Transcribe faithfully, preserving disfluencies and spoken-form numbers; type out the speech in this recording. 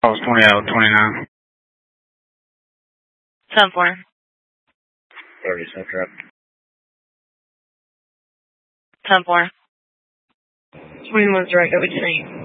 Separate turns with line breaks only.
I was twenty out, twenty-nine.
ten four.
thirty Central.
ten four.
twenty-one direct, I would say.